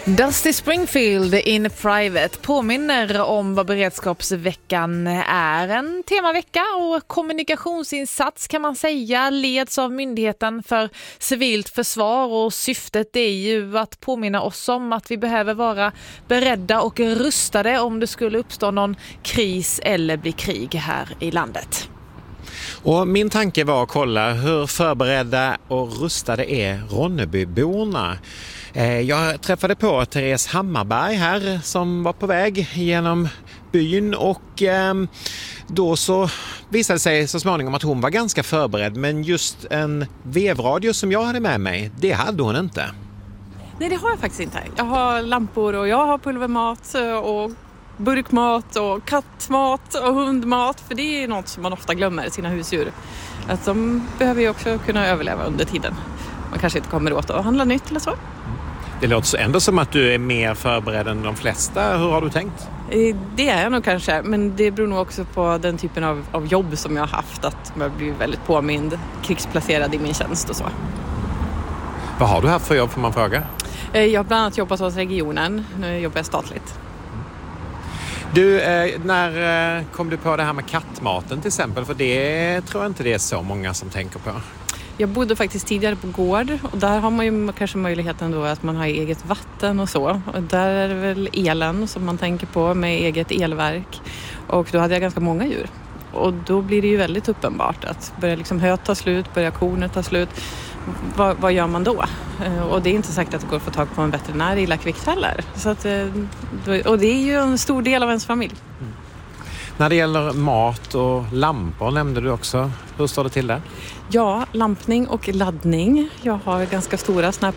Dusty Springfield in Private påminner om vad beredskapsveckan är. En temavecka och kommunikationsinsats kan man säga leds av Myndigheten för civilt försvar, och syftet är ju att påminna oss om att vi behöver vara beredda och rustade om det skulle uppstå någon kris eller bli krig här i landet. Och min tanke var att kolla hur förberedda och rustade är Ronnebyborna. Jag träffade på Therese Hammarberg här som var på väg genom byn, och då så visade det sig så småningom att hon var ganska förberedd, men just en vevradio som jag hade med mig, det hade hon inte. Nej, det har jag faktiskt inte. Jag har lampor och jag har pulvermat och burkmat och kattmat och hundmat, för det är något som man ofta glömmer, sina husdjur. Att de behöver ju också kunna överleva under tiden. Man kanske inte kommer åt att handla nytt eller så. Det låter ändå som att du är mer förberedd än de flesta. Hur har du tänkt? Det är jag nog kanske, men det beror nog också på den typen av jobb som jag har haft. Att man blir väldigt påmind, krigsplacerad i min tjänst och så. Vad har du haft för jobb, får man fråga? Jag har bland annat jobbat hos regionen, nu jobbar jag statligt. Du, när kom du på det här med kattmaten till exempel? För det tror jag inte det är så många som tänker på. Jag bodde faktiskt tidigare på gård, och där har man ju kanske möjligheten då att man har eget vatten och så. Och där är det väl elen som man tänker på med eget elverk. Och då hade jag ganska många djur. Och då blir det ju väldigt uppenbart att börja liksom höet ta slut, börja korna ta slut. Vad gör man då? Och det är inte sagt att det går att få tag på en veterinär illa kvickt heller. Så att, och det är ju en stor del av ens familj. Mm. När det gäller mat och lampor nämnde du också. Hur står det till där? Ja, lampning och laddning. Jag har ganska stora såna här